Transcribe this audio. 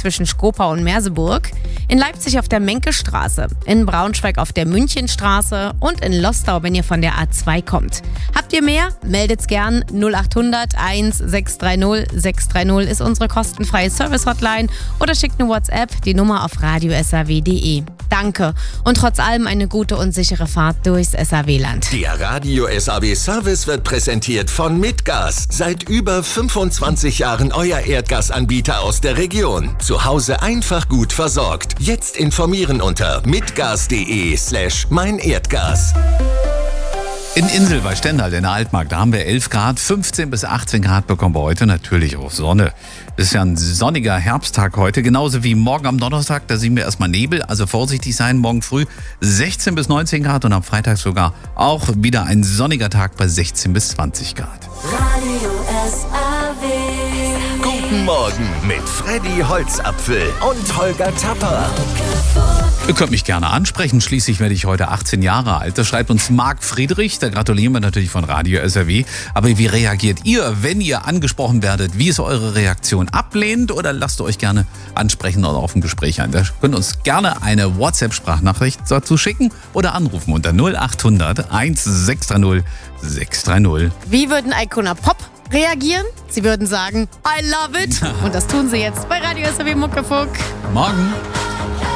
zwischen Skopau und Merseburg, in Leipzig auf der Menkestraße, in Braunschweig auf der Münchenstraße und in Lostau, wenn ihr von der A2 kommt. Habt ihr mehr? Meldet's gern. 0800 1630 630 ist unsere kostenfreie Service-Hotline oder schickt eine WhatsApp, die Nummer auf radio.saw.de. Danke und trotz allem eine gute und sichere Fahrt durchs SAW-Land. Der Radio SAW Service wird präsentiert von Mitgas. Seit über 25 Jahren euer Erdgasanbieter aus der Region. Zu Hause einfach gut versorgt. Jetzt informieren unter mitgas.de/meinerdgas. In Insel bei Stendal in der Altmark, da haben wir 11 Grad, 15 bis 18 Grad bekommen wir heute, natürlich auch Sonne. Ist ja ein sonniger Herbsttag heute, genauso wie morgen am Donnerstag, da sehen wir erstmal Nebel, also vorsichtig sein, morgen früh 16 bis 19 Grad und am Freitag sogar auch wieder ein sonniger Tag bei 16 bis 20 Grad. Radio SAW. Guten Morgen mit Freddy Holzapfel und Holger Tapper. Ihr könnt mich gerne ansprechen, schließlich werde ich heute 18 Jahre alt. Das schreibt uns Marc Friedrich, da gratulieren wir natürlich von Radio SAW. Aber wie reagiert ihr, wenn ihr angesprochen werdet? Wie ist eure Reaktion? Ablehnt oder lasst ihr euch gerne ansprechen oder auf ein Gespräch ein? Da könnt ihr uns gerne eine WhatsApp-Sprachnachricht dazu schicken oder anrufen unter 0800 1630 630. Wie würden Icona Pop reagieren? Sie würden sagen, I love it. Und das tun sie jetzt bei Radio SAW Muckefuck. Morgen.